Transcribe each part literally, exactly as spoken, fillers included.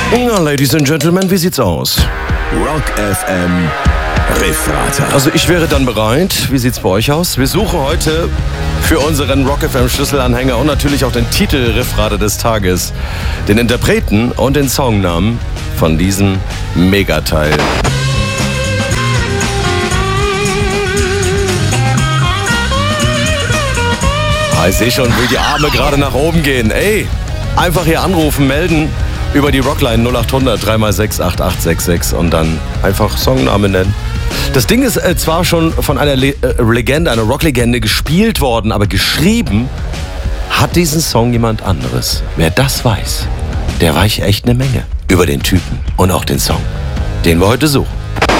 Ja, Ladies and Gentlemen, wie sieht's aus? Rock F M Riffrater. Also ich wäre dann bereit. Wie sieht's bei euch aus? Wir suchen heute für unseren Rock F M Schlüsselanhänger und natürlich auch den Titel Riffrater des Tages, den Interpreten und den Songnamen von diesem Megateil. Ah, ich sehe schon, wie die Arme gerade nach oben gehen. Ey, einfach hier anrufen, melden über die Rockline null acht hundert drei mal sechs acht acht sechs sechs und dann einfach Songname nennen. Das Ding ist äh, zwar schon von einer Le- äh, Legende, einer Rocklegende gespielt worden, aber geschrieben hat diesen Song jemand anderes. Wer das weiß, der weiß echt eine Menge über den Typen und auch den Song, den wir heute suchen.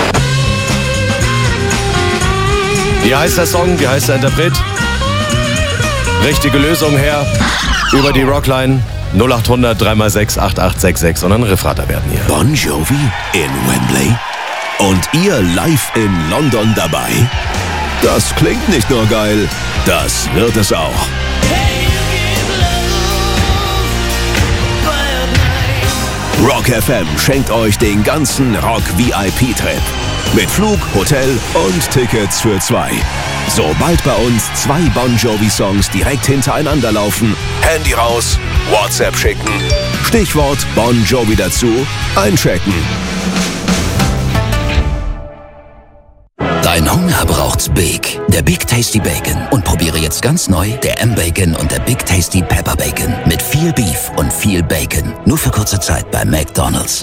Wie heißt der Song? Wie heißt der Interpret? Richtige Lösung her über die Rockline null acht hundert drei mal sechs acht acht sechs sechs und ein Riffrater werden hier. Bon Jovi in Wembley und ihr live in London dabei? Das klingt nicht nur geil, das wird es auch. Rock F M schenkt euch den ganzen Rock-V I P-Trip. Mit Flug, Hotel und Tickets für zwei. Sobald bei uns zwei Bon Jovi-Songs direkt hintereinander laufen, Handy raus, WhatsApp schicken, Stichwort Bon Jovi dazu, einchecken. Dein Hunger braucht's Big, der Big Tasty Bacon. Und probiere jetzt ganz neu der M-Bacon und der Big Tasty Pepper Bacon. Mit viel Beef und viel Bacon. Nur für kurze Zeit bei McDonald's.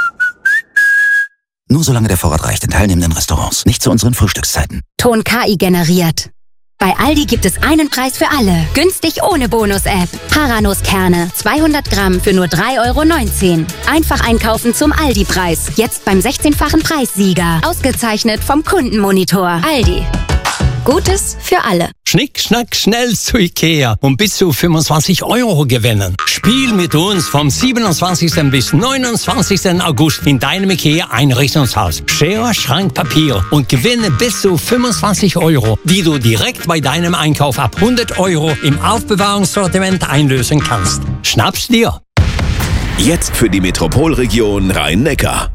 Nur solange der Vorrat reicht in teilnehmenden Restaurants. Nicht zu unseren Frühstückszeiten. Ton K I generiert. Bei Aldi gibt es einen Preis für alle. Günstig ohne Bonus-App. Haranus-Kerne, zweihundert Gramm für nur drei Euro neunzehn. Einfach einkaufen zum Aldi-Preis. Jetzt beim sechzehnfachen Preissieger. Ausgezeichnet vom Kundenmonitor. Aldi. Gutes für alle. Schnick, schnack, schnell zu Ikea und bis zu fünfundzwanzig Euro gewinnen. Spiel mit uns vom siebenundzwanzigsten bis neunundzwanzigsten August in deinem Ikea-Einrichtungshaus. Schere, Schrank, Papier und gewinne bis zu fünfundzwanzig Euro, die du direkt bei deinem Einkauf ab hundert Euro im Aufbewahrungssortiment einlösen kannst. Schnapp's dir! Jetzt für die Metropolregion Rhein-Neckar.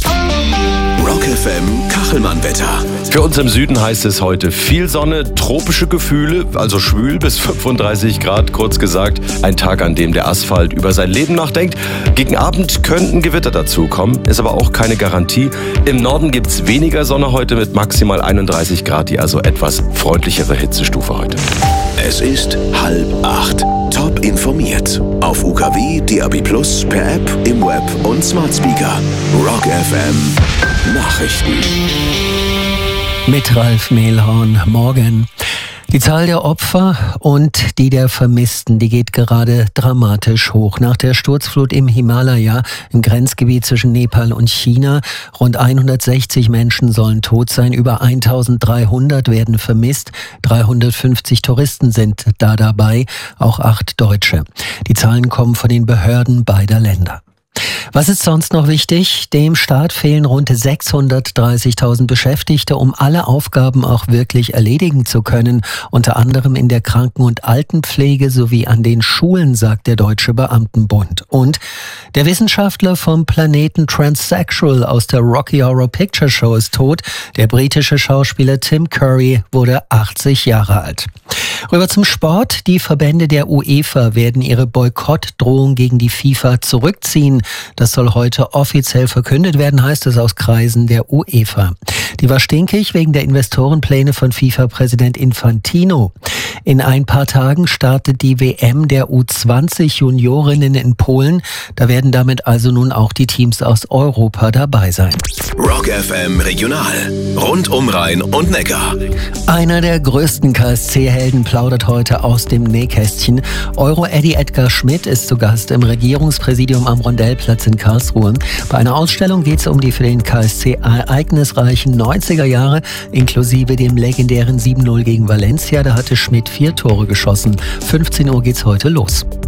Rock F M Kachelmann-Wetter. Für uns im Süden heißt es heute viel Sonne, tropische Gefühle, also schwül bis fünfunddreißig Grad, kurz gesagt. Ein Tag, an dem der Asphalt über sein Leben nachdenkt. Gegen Abend könnten Gewitter dazukommen, ist aber auch keine Garantie. Im Norden gibt's weniger Sonne heute mit maximal einunddreißig Grad, die also etwas freundlichere Hitzestufe heute. Es ist halb acht. Top informiert. Auf U K W, D A B plus, per App, im Web und Smart Speaker. Rock F M Nachrichten. Mit Ralf Mehlhorn. Morgen. Die Zahl der Opfer und die der Vermissten, die geht gerade dramatisch hoch. Nach der Sturzflut im Himalaya, im Grenzgebiet zwischen Nepal und China, rund hundertsechzig Menschen sollen tot sein, über eintausenddreihundert werden vermisst, dreihundertfünfzig Touristen sind da dabei, auch acht Deutsche. Die Zahlen kommen von den Behörden beider Länder. Was ist sonst noch wichtig? Dem Staat fehlen rund sechshundertdreißigtausend Beschäftigte, um alle Aufgaben auch wirklich erledigen zu können, unter anderem in der Kranken- und Altenpflege sowie an den Schulen, sagt der Deutsche Beamtenbund. Und der Wissenschaftler vom Planeten Transsexual aus der Rocky Horror Picture Show ist tot. Der britische Schauspieler Tim Curry wurde achtzig Jahre alt. Rüber zum Sport. Die Verbände der UEFA werden ihre Boykottdrohung gegen die FIFA zurückziehen. Das soll heute offiziell verkündet werden, heißt es aus Kreisen der UEFA. Die war stinkig wegen der Investorenpläne von FIFA-Präsident Infantino. In ein paar Tagen startet die W M der U zwanzig Juniorinnen in Polen. Da werden damit also nun auch die Teams aus Europa dabei sein. Rock F M Regional. Rund um Rhein und Neckar. Einer der größten K S C-Helden plaudert heute aus dem Nähkästchen. Euro-Eddie Edgar Schmidt ist zu Gast im Regierungspräsidium am Rondellplatz in Karlsruhe. Bei einer Ausstellung geht es um die für den K S C ereignisreichen neunziger Jahre, inklusive dem legendären sieben null gegen Valencia. Da hatte Schmidt vier Tore geschossen. fünfzehn Uhr geht's heute los.